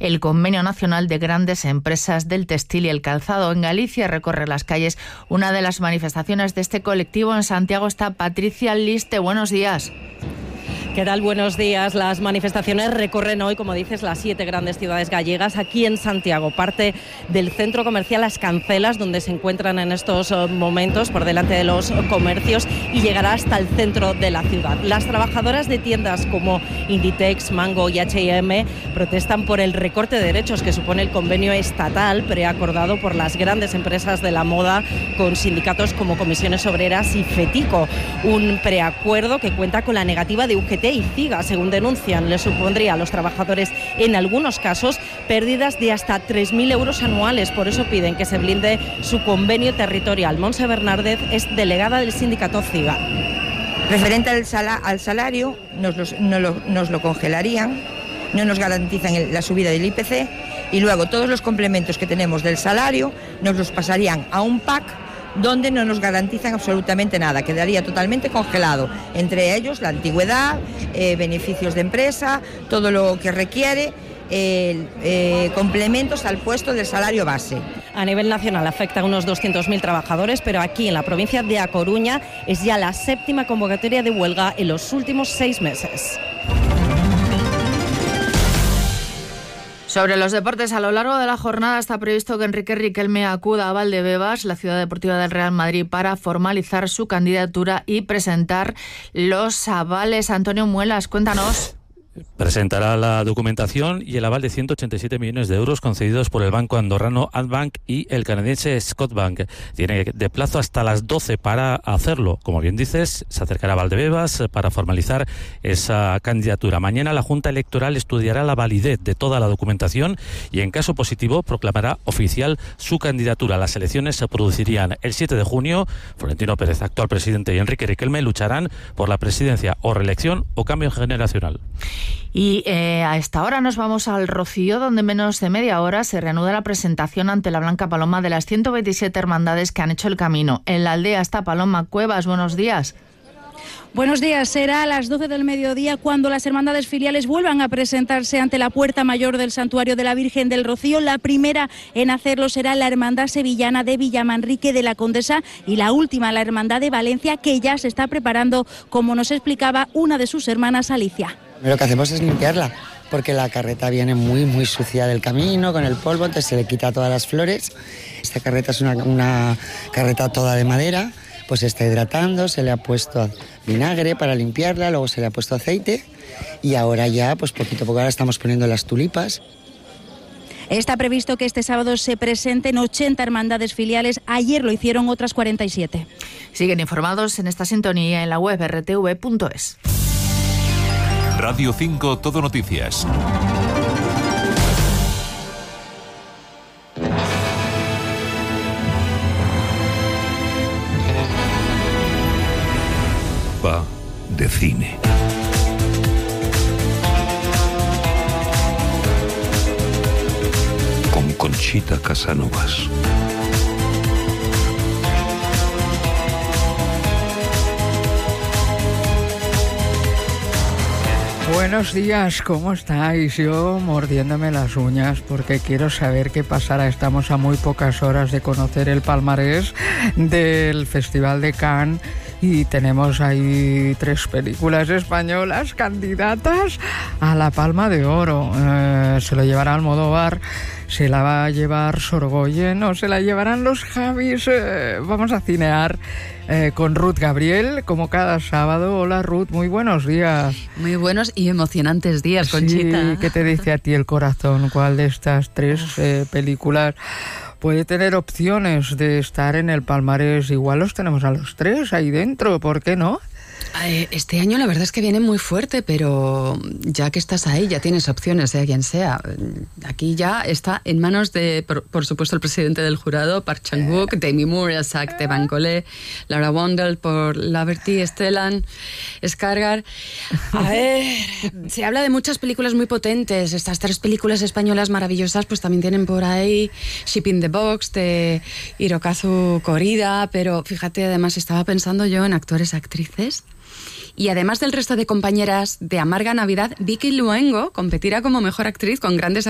el Convenio Nacional de Grandes Empresas del Textil y el Calzado. En Galicia recorre las calles una de las manifestaciones de este colectivo. En Santiago está Patricia Liste. Buenos días. ¿Qué tal? Buenos días. Las manifestaciones recorren hoy, como dices, las 7 grandes ciudades gallegas. Aquí en Santiago, parte del centro comercial Las Cancelas, donde se encuentran en estos momentos por delante de los comercios, y llegará hasta el centro de la ciudad. Las trabajadoras de tiendas como Inditex, Mango y H&M protestan por el recorte de derechos que supone el convenio estatal preacordado por las grandes empresas de la moda con sindicatos como Comisiones Obreras y FETICO. Un preacuerdo que cuenta con la negativa de UGT y CIGA, según denuncian, le supondría a los trabajadores en algunos casos pérdidas de hasta 3.000 euros anuales. Por eso piden que se blinde su convenio territorial. Montse Bernárdez es delegada del sindicato CIGA. Referente al salario, nos lo congelarían, no nos garantizan la subida del IPC, y luego todos los complementos que tenemos del salario nos los pasarían a un PAC donde no nos garantizan absolutamente nada, quedaría totalmente congelado, entre ellos la antigüedad, beneficios de empresa, todo lo que requiere, complementos al puesto del salario base. A nivel nacional afecta a unos 200.000 trabajadores, pero aquí en la provincia de A Coruña es ya la 7ª convocatoria de huelga en los últimos 6 meses. Sobre los deportes, a lo largo de la jornada está previsto que Enrique Riquelme acuda a Valdebebas, la ciudad deportiva del Real Madrid, para formalizar su candidatura y presentar los avales. Antonio Muelas, cuéntanos. Presentará la documentación y el aval de 187 millones de euros concedidos por el banco andorrano Adbank y el canadiense Scotiabank. Tiene de plazo hasta las 12 para hacerlo. Como bien dices, se acercará a Valdebebas para formalizar esa candidatura. Mañana la Junta Electoral estudiará la validez de toda la documentación y, en caso positivo, proclamará oficial su candidatura. Las elecciones se producirían el 7 de junio. Florentino Pérez, actual presidente, y Enrique Riquelme lucharán por la presidencia o reelección o cambio generacional. Y a esta hora nos vamos al Rocío, donde en menos de media hora se reanuda la presentación ante la Blanca Paloma de las 127 hermandades que han hecho el camino. En la aldea está Paloma Cuevas. Buenos días. Buenos días. Será a las 12 del mediodía cuando las hermandades filiales vuelvan a presentarse ante la puerta mayor del Santuario de la Virgen del Rocío. La primera en hacerlo será la Hermandad Sevillana de Villamanrique de la Condesa y la última, la Hermandad de Valencia, que ya se está preparando, como nos explicaba una de sus hermanas, Alicia. Lo que hacemos es limpiarla, porque la carreta viene muy sucia del camino, con el polvo, entonces se le quita todas las flores. Esta carreta es una carreta toda de madera, pues se está hidratando, se le ha puesto vinagre para limpiarla, luego se le ha puesto aceite y ahora ya, pues poquito a poco, ahora estamos poniendo las tulipas. Está previsto que este sábado se presenten 80 hermandades filiales. Ayer lo hicieron otras 47. Siguen informados en esta sintonía en la web rtv.es. Radio 5 Todo Noticias. Va de cine. Con Conchita Casanovas. Buenos días, ¿cómo estáis? Yo mordiéndome las uñas porque quiero saber qué pasará. Estamos a muy pocas horas de conocer el palmarés del Festival de Cannes y tenemos ahí 3 películas españolas candidatas a la Palma de Oro. Se lo llevará Almodóvar, se la va a llevar Sorogoyen o se la llevarán los Javis. Vamos a cinear con Ruth Gabriel, como cada sábado. Hola Ruth, muy buenos días. Muy buenos y emocionantes días, Conchita. Sí, ¿qué te dice a ti el corazón? ¿Cuál de estas 3 películas puede tener opciones de estar en el palmarés? Igual los tenemos a los 3 ahí dentro, ¿por qué no? Este año la verdad es que viene muy fuerte, pero ya que estás ahí, ya tienes opciones, sea quien sea. Aquí ya está en manos de, por supuesto, el presidente del jurado, Park Chan-wook, Demi Moore, Isaac de Bancolé, Laura Wondel por Laverty, Stellan Skarsgård. A ver, se habla de muchas películas muy potentes. Estas 3 películas españolas maravillosas pues también tienen por ahí Ship in the Box de Hirokazu Korida, pero fíjate, además estaba pensando yo en actores, actrices. Y además del resto de compañeras de Amarga Navidad, Vicky Luengo competirá como mejor actriz con grandes